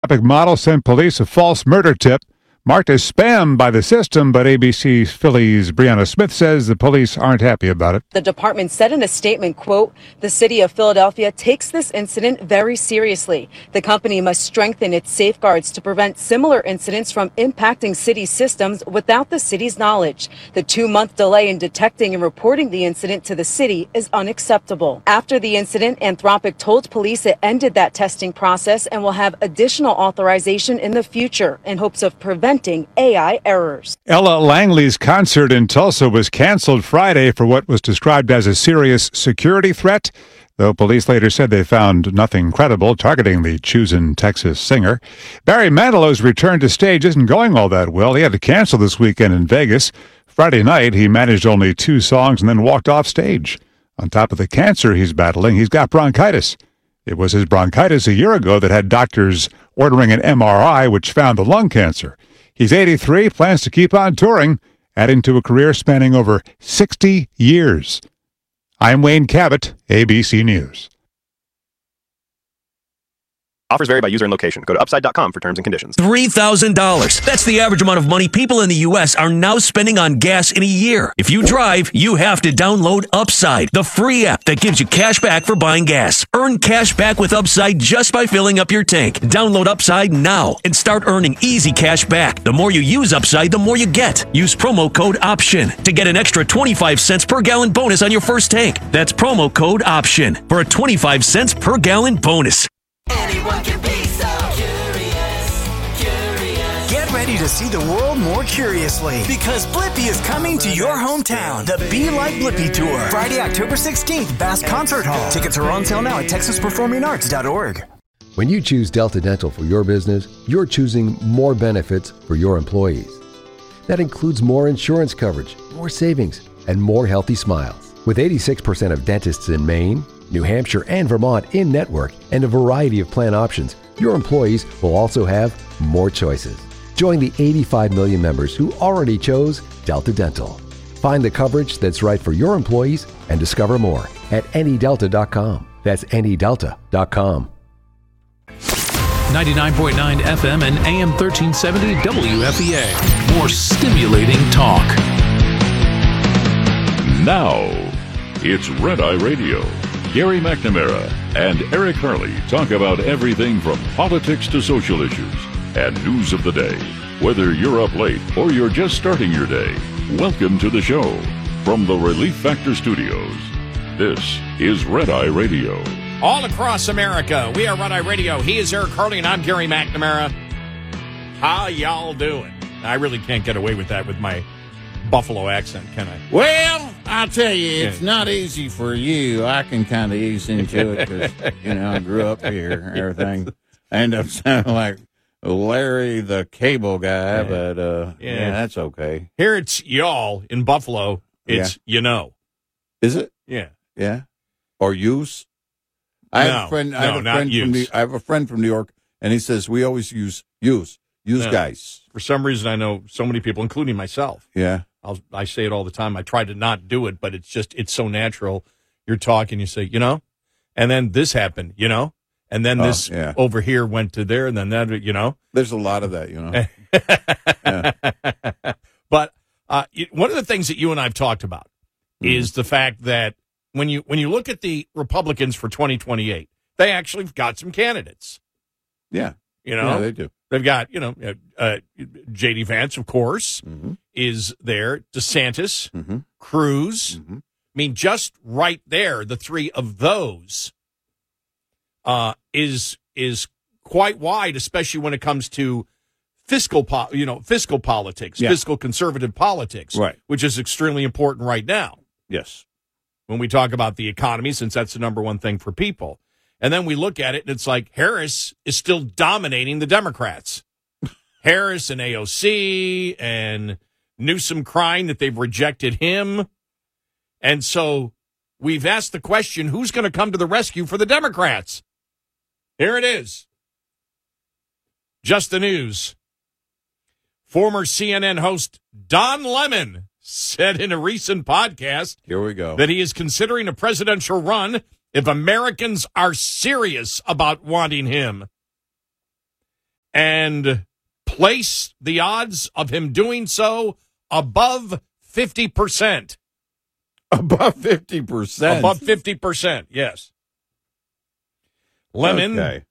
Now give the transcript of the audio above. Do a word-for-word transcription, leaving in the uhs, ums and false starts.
topic model sent police a false murder tip marked as spam by the system, but A B C Philly's Brianna Smith says the police aren't happy about it. The department said in a statement, quote, "The city of Philadelphia takes this incident very seriously. The company must strengthen its safeguards to prevent similar incidents from impacting city systems without the city's knowledge. The two-month delay in detecting and reporting the incident to the city is unacceptable." After the incident, Anthropic told police it ended that testing process and will have additional authorization in the future in hopes of preventing A I errors. Ella Langley's concert in Tulsa was canceled Friday for what was described as a serious security threat, though police later said they found nothing credible targeting the chosen Texas singer. Barry Manilow's return to stage isn't going all that well. He had to cancel this weekend in Vegas. Friday night, he managed only two songs and then walked off stage. On top of the cancer he's battling, he's got bronchitis. It was his bronchitis a year ago that had doctors ordering an M R I, which found the lung cancer. He's eighty-three, plans to keep on touring, adding to a career spanning over sixty years. I'm Wayne Cabot, A B C News. Offers vary by user and location. Go to upside dot com for terms and conditions. three thousand dollars. That's the average amount of money people in the U S are now spending on gas in a year. If you drive, you have to download Upside, the free app that gives you cash back for buying gas. Earn cash back with Upside just by filling up your tank. Download Upside now and start earning easy cash back. The more you use Upside, the more you get. Use promo code OPTION to get an extra twenty-five cents per gallon bonus on your first tank. That's promo code OPTION for a twenty-five cents per gallon bonus. Anyone can be so curious, curious. Get ready to see the world more curiously because Blippi is coming to your hometown. The Be Like Blippi Tour. Friday, October sixteenth, Bass Concert Hall. Tickets are on sale now at texas performing arts dot org. When you choose Delta Dental for your business, you're choosing more benefits for your employees. That includes more insurance coverage, more savings, and more healthy smiles. With eighty-six percent of dentists in Maine, New Hampshire, and Vermont in-network, and a variety of plan options, your employees will also have more choices. Join the eighty-five million members who already chose Delta Dental. Find the coverage that's right for your employees and discover more at any delta dot com. That's any delta dot com. ninety-nine point nine F M and A M thirteen seventy W F E A. More stimulating talk. Now, it's Red Eye Radio. Gary McNamara and Eric Harley talk about everything from politics to social issues and news of the day. Whether you're up late or you're just starting your day, welcome to the show. From the Relief Factor Studios, this is Red Eye Radio. All across America, we are Red Eye Radio. He is Eric Harley, and I'm Gary McNamara. How y'all doing? I really can't get away with that with my Buffalo accent, can I? Well, I'll tell you, it's Yeah. not easy for you. I can kind of ease into it because, you know, I grew up here and everything. I end up sounding like Larry the Cable Guy, Yeah. but, uh, Yeah. yeah, that's okay. Here it's y'all. In Buffalo, it's you know. Is it? Yeah. Yeah. Or use? I have No, a friend, I no, have a not friend from New, use. I have a friend from New York, and he says we always use use. Use No. guys. For some reason, I know so many people, including myself. Yeah. I'll, I say it all the time. I try to not do it, but it's just, it's so natural. You're talking, you say, you know, and then this happened, you know, and then Oh, this yeah. over here went to there, and then that, you know. There's a lot of that, you know. Yeah. But uh, it- one of the things that you and I have talked about Mm-hmm. is the fact that when you when you look at the Republicans for twenty twenty-eight, they actually have got some candidates. Yeah. You know, Yeah, they do. They've got, you know, uh, uh, J D Vance, of course, Mm-hmm. is there. DeSantis, Mm-hmm. Cruz. Mm-hmm. I mean, just right there, the three of those uh, is is quite wide, especially when it comes to fiscal, po- you know, fiscal politics, Yeah. fiscal conservative politics, Right. which is extremely important right now Yes. when we talk about the economy, since that's the number one thing for people. And then we look at it, and it's like Harris is still dominating the Democrats. Harris and A O C and Newsom crying that they've rejected him. And so we've asked the question, who's going to come to the rescue for the Democrats? Here it is. Just the news. Former C N N host Don Lemon said in a recent podcast Here we go. that he is considering a presidential run if Americans are serious about wanting him. and place the odds of him doing so above fifty percent. Above fifty percent? Above fifty percent, yes. Lemon Okay.